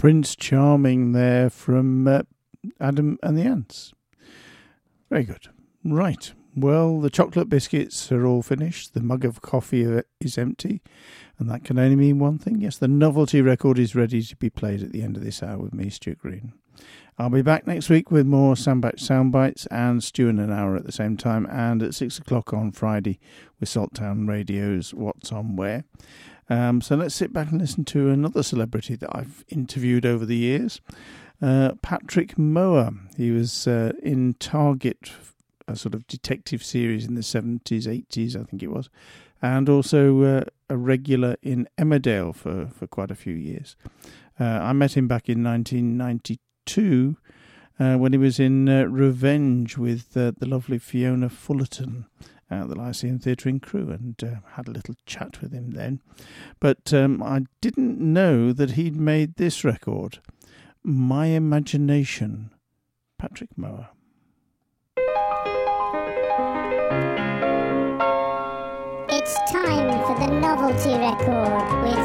Prince Charming there from Adam and the Ants. Very good. Right. Well, the chocolate biscuits are all finished. The mug of coffee is empty. And that can only mean one thing. Yes, the novelty record is ready to be played at the end of this hour with me, Stuart Green. I'll be back next week with more Sandbach Soundbites and Stu in an hour at the same time. And at 6 o'clock on Friday with Salttown Radio's What's On Where. So let's sit back and listen to another celebrity that I've interviewed over the years. Patrick Mower. He was in Target, a sort of detective series in the 70s, 80s, I think it was. And also a regular in Emmerdale for quite a few years. I met him back in 1992 when he was in Revenge with the lovely Fiona Fullerton at the Lyceum Theatre in Crewe, and had a little chat with him then. But I didn't know that he'd made this record, My Imagination, Patrick Mower. It's time for the novelty record with